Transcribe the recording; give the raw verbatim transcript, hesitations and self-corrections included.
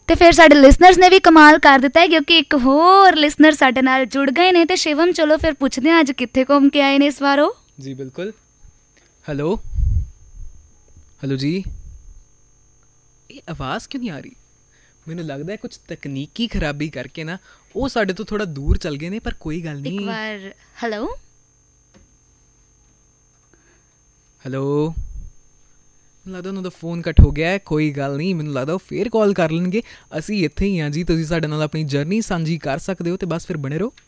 ਤੇ ਫਿਰ ਸਾਡੇ ਲਿਸਨਰਸ ਨੇ ਵੀ ਕਮਾਲ ਕਰ ਦਿੱਤਾ ਹੈ ਕਿਉਂਕਿ ਇੱਕ ਹੋਰ ਲਿਸਨਰ ਸਾਡੇ ਨਾਲ ਜੁੜ ਗਏ ਨੇ। ਤੇ ਸ਼ਿਵਮ ਚਲੋ ਫਿਰ ਪੁੱਛਦੇ ਹਾਂ ਅੱਜ ਕਿੱਥੇ ਘੁੰਮ ਕੇ ਆਏ ਨੇ ਇਸ ਵਾਰ ਉਹ। ਜੀ ਬਿਲਕੁਲ। ਹੈਲੋ ਹੈਲੋ ਜੀ, ਇਹ ਆਵਾਜ਼ ਕਿਉਂ ਨਹੀਂ ਆ ਰਹੀ? ਮੈਨੂੰ ਲੱਗਦਾ ਕੁਝ ਤਕਨੀਕੀ ਖਰਾਬੀ ਕਰਕੇ ਨਾ ਉਹ ਸਾਡੇ ਤੋਂ ਥੋੜਾ ਦੂਰ ਚੱਲ ਗਏ ਨੇ, ਪਰ ਕੋਈ ਗੱਲ ਨਹੀਂ। ਇੱਕ ਵਾਰ ਹੈਲੋ ਹੈਲੋ, ਮੈਨੂੰ ਲੱਗਦਾ ਉਹਨਾਂ ਦਾ ਫੋਨ ਕੱਟ ਹੋ ਗਿਆ ਹੈ। ਕੋਈ ਗੱਲ ਨਹੀਂ, ਮੈਨੂੰ ਲੱਗਦਾ ਉਹ ਫੇਰ ਕਾਲ ਕਰ ਲੈਣਗੇ। ਅਸੀਂ ਇੱਥੇ ਹੀ ਹਾਂ ਜੀ, ਤੁਸੀਂ ਸਾਡੇ ਨਾਲ ਆਪਣੀ ਜਰਨੀ ਸਾਂਝੀ ਕਰ ਸਕਦੇ ਹੋ। ਅਤੇ ਬਸ ਫਿਰ ਬਣੇ ਰਹੋ।